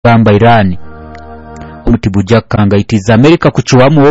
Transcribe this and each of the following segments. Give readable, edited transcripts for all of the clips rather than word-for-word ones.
gamba Iran umuti bujakanga itiza America kuchuwamu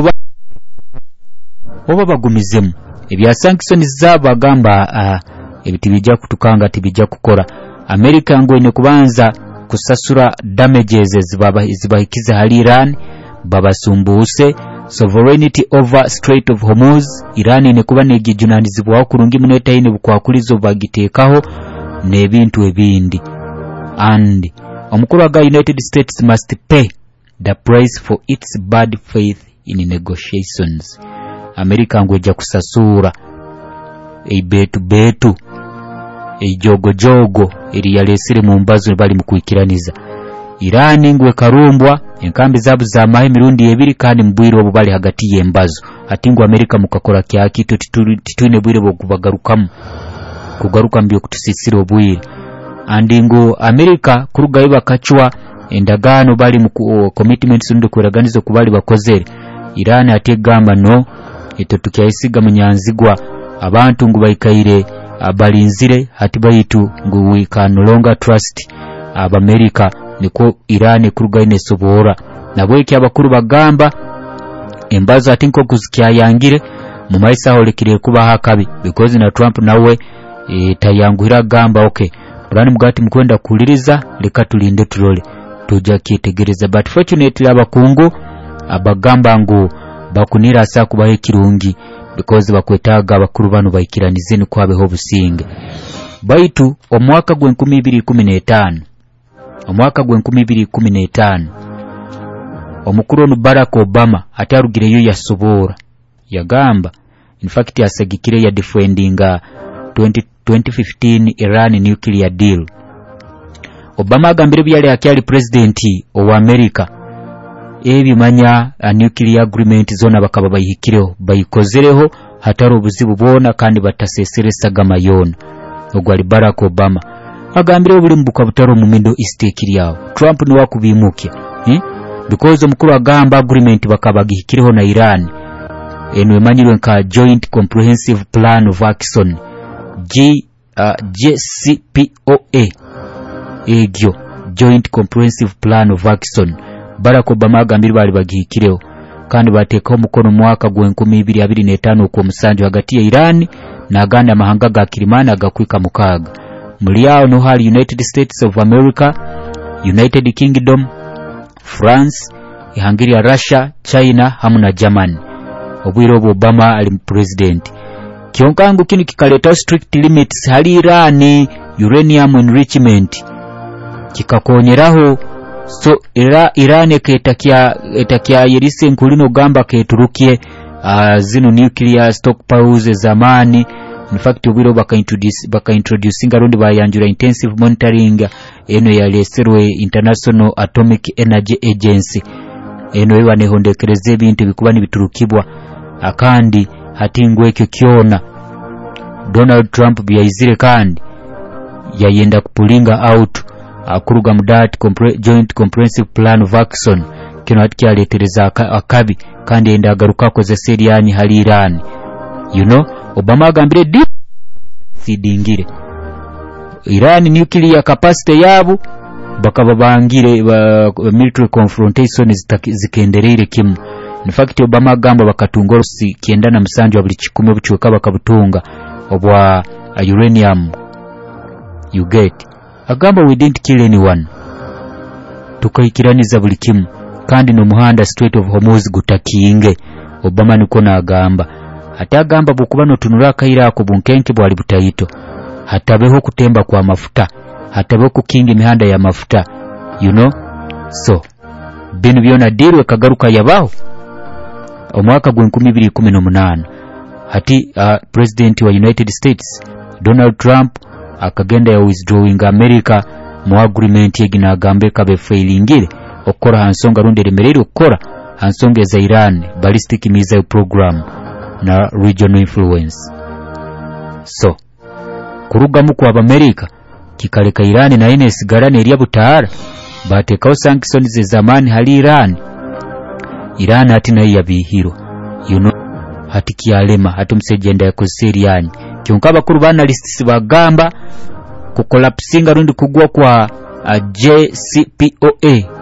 oba bagumizemu ebya sanctions zaba gamba ebiti bijja kutukanga tibijja kukora America ngo ine kubanza kusasura damages zibahikiza hali Iran babasumbuse sovereignty over Strait of Hormuz Iran ine kuba negijunanizibwa kurungi muneta ine bukwakulizo bagitekaho nebintu ebindi and omukuru wa United States must pay the price for its bad faith in negotiations. America ngweja kusasura betu jogo eri yalesire mu mbazo bali mukuikiraniza Iran ngwe karumbwa enkambi zabu za mahe mirundi ebiri kandi mbwiro obo bali hagati y'embazo atingo America mukakora kyaki titune bwire bwo kugaruka mbyo kutusisira obwire andingo America kuruga iba kachwa endagano bali mu commitments ndo kweraganizo kubali bakozere Iran ategamba no eto tukyayisiga munyanzigwa abantu ngo bayikaire abalinzire hati bayitu ngo we can no longer trust America niko Iran kuruga ine sobora nabweki abakuru bagamba embazo atinko kuzikyayangire mu maisa holekire kuba hakabi because na Trump nawe tayanguhira gamba okay Rani mugati mkwenda kuliriza leka tulinde tulole tuja kitegereza but fortunately abakungu abagamba ngo bakunira asa kubahe kirungi because bakwetaga abakuru bano bayikiranizeni kwabeho businge baitu omwaka gwe 2015 omukuru ono Barack Obama atarugireyo yasobora yagamba in fact yasagikire ya defendinga 2015 Iran nuclear deal Obama agambire byali akyali president wa America ebimanya nuclear agreement zona bakaba bayihikireho bayikozereho hatari obuzibu bona kandi bataseseresa gamayona ogwali Barack Obama agambire obuli mbuka butaro mu Middle East ekiriyawo Trump ni wakubimukya because omukuru agamba agreement bakaba gihikireho na Iran eno emanyirwe nka Joint Comprehensive Plan of Action JCPOA egyo Joint Comprehensive Plan of Action Barack Obama agambire bali bagihikireho kandi batekaho mukono mwaka gwe 2025 ku musanju hagati ya Iran na aganda mahanga ga kirimana agakwika mukaga muri yao no hali United States of America, United Kingdom, France, Hungary, Russia, China hamwe na Germany obwiro Obama ali president kionkangu kini kikaleta strict limits hali Iran uranium enrichment kikakonyeraho so Iran etakia yerise nkulino gamba keturukie zino nuclear stockpiles zamani in fact obwiro baka introduce ngarundi bayanjura intensive monitoring eno yaleserwe International Atomic Energy Agency eno ebane hondekereze bintu bikubani biturukibwa akandi hatingwe ekyo kyona Donald Trump byayizire kandi yayenda kupulinga out akuruga mudat Joint Comprehensive Plan of Action kino atikyaletereza akabi kandi enda agaruka koze seriani hali Iran Obama agambire sidingire Iran nuclear capacity yabo bakaba bangire military confrontation zikenderere kimu in fact Obama agamba bakatungorosi kienda na msanju wa buli kikume buchweka bakabutunga obwa uranium you get agamba we didn't kill anyone tukayikiraniza buli kimu kandi no muhanda Strait of Hormuz gutakinge Obama niko na agamba atagamba bukubano tunura kaira ko bunkenke bwali butayito hatabeho kutemba kwa mafuta hatabeho kukinga imihanda ya mafuta so binu byona dirwe kagaruka yabaho omwaka gwe 2018 hati president wa United States Donald Trump akagenda ya withdrawing America mu agreement yegina agambe kabe failingire okora hansonga rundi remereri okora hansonga za Iran ballistic missile program na regional influence so kuruga muko aba America kikaleka Iran na ine sigarane eri abutara batekaho sanctions ze zamani hali Iran hati na yabihiro hati kiyalema hati msejenda ya kuseriani kionkaba kurubana lists bagamba kukolapsinga rundi kugwa kwa JCPOA